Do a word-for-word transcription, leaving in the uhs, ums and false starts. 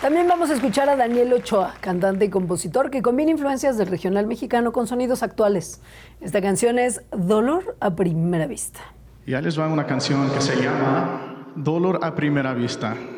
También vamos a escuchar a Daniel Ochoa, cantante y compositor que combina influencias del regional mexicano con sonidos actuales. Esta canción es Dolor a Primera Vista. Ya les va una canción que se llama Dolor a Primera Vista.